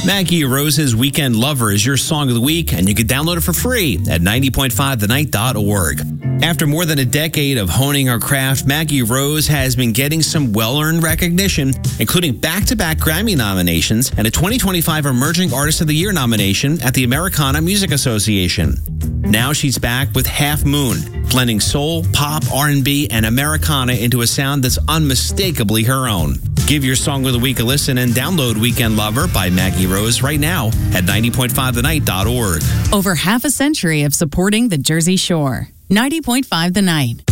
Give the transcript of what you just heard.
Maggie Rose's Weekend Lover is your song of the week, and you can download it for free at 90.5thenight.org. After more than a decade of honing her craft, Maggie Rose has been getting some well-earned recognition, including back-to-back Grammy nominations and a 2025 Emerging Artist of the Year nomination at the Americana Music Association. Now she's back with Half Moon, blending soul, pop, R&B, and Americana into a sound that's unmistakably her own. Give your song of the week a listen and download Weekend Lover by Maggie Rose right now at 90.5thenight.org. Over half a century of supporting the Jersey Shore. 90.5 The Night.